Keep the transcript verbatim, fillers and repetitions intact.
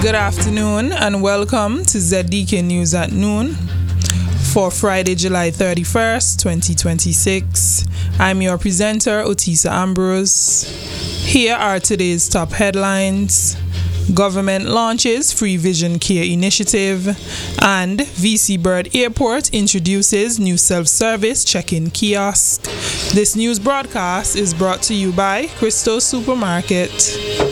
Good afternoon and welcome to Z D K News at Noon for Friday, July thirty-first, twenty twenty-six. I'm your presenter, Otisa Ambrose. Here are today's top headlines. Government launches Free Vision Care Initiative, and V C Bird Airport introduces new self-service check-in kiosk. This news broadcast is brought to you by Crystal Supermarket.